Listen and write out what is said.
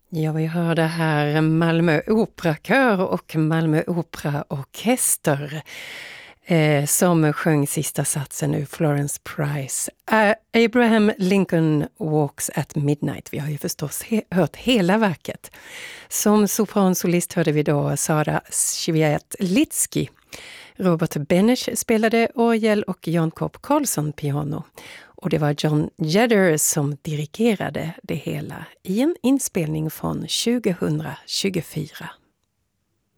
Ja, vi hörde här Malmö Operakör och Malmö Operaorkester som sjöng sista satsen ur Florence Price. Abraham Lincoln Walks at Midnight. Vi har ju förstås hört hela verket. Som sopransolist hörde vi då Sara Świetlicki. Robert Benesch spelade orgel och Jan Kopp Karlsson piano. Och det var John Jedder som dirigerade det hela i en inspelning från 2024.